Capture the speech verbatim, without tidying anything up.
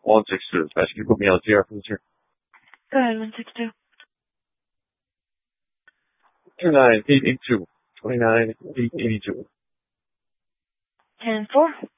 one six two. Guys, can you put me on T R, please, here? Go ahead, one six two. two nine eight eight two. two nine eight eight two. ten four.